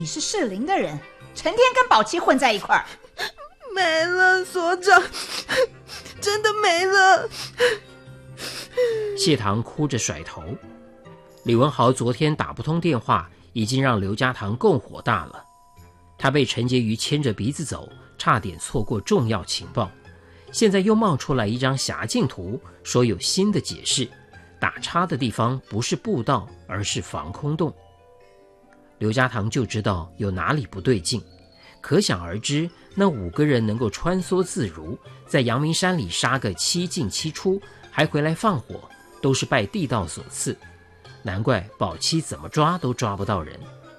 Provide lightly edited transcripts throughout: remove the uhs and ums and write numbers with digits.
你是适龄的人，成天跟宝琪混在一块儿。 没了，所长，真的没了。 谢堂哭着甩头。李文豪昨天打不通电话，已经让刘家堂够火大了。他被陈洁瑜牵着鼻子走，差点错过重要情报。现在又冒出来一张辖境图，说有新的解释，打叉的地方不是步道，而是防空洞。刘家堂就知道有哪里不对劲，可想而知，那5个人能够穿梭自如，在阳明山里杀个7进7出，还回来放火，都是拜地道所赐。难怪宝七怎么抓都抓不到人。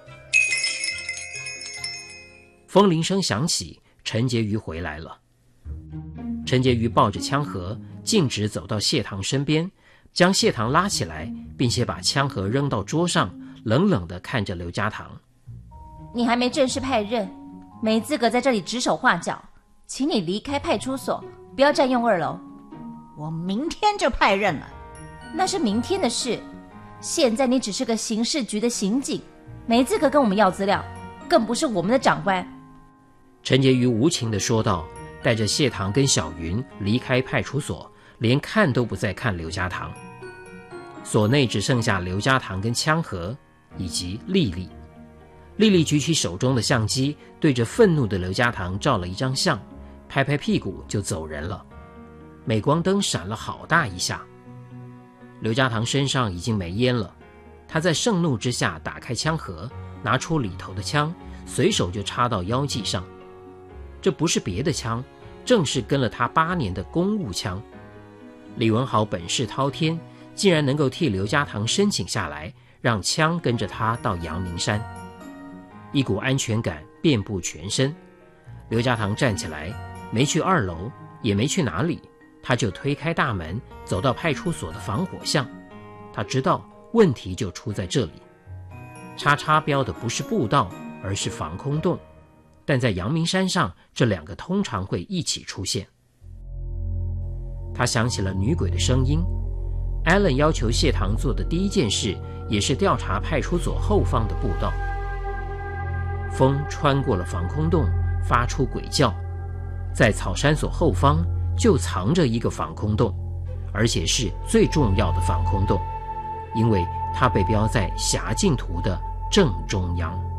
风铃声响起，陈洁瑜回来了。陈洁瑜抱着枪盒，径直走到谢堂身边，将谢堂拉起来，并且把枪盒扔到桌上，冷冷地看着刘家堂。 你还没正式派任，没资格在这里指手画脚，请你离开派出所，不要占用2楼。 我明天就派任了。 那是明天的事，现在你只是个刑事局的刑警，没资格跟我们要资料，更不是我们的长官。 陈洁瑜无情地说道，带着谢堂跟小云离开派出所，连看都不再看刘家堂。所内只剩下刘家堂跟枪盒以及丽丽。丽丽举起手中的相机，对着愤怒的刘家堂照了一张相，拍拍屁股就走人了。镁光灯闪了好大一下。刘家堂身上已经没烟了，他在盛怒之下打开枪盒，拿出里头的枪，随手就插到腰际上。这不是别的枪，正是跟了他8年的公务枪。李文豪本事滔天，竟然能够替刘家堂申请下来，让枪跟着他到阳明山。一股安全感遍布全身。刘家堂站起来，没去2楼，也没去哪里，他就推开大门，走到派出所的防火巷。他知道问题就出在这里，叉叉标的不是步道，而是防空洞，但在阳明山上，这2个通常会一起出现。他想起了女鬼的声音。Allen 要求谢堂做的第一件事，也是调查派出所后方的步道。风穿过了防空洞，发出鬼叫。在草山所后方就藏着一个防空洞，而且是最重要的防空洞，因为它被标在辖境图的正中央。